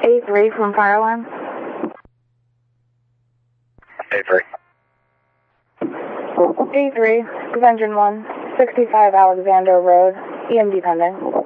A3 from fire alarm. A3. A3, engine 1, 65 Alexander Road, EMD pending.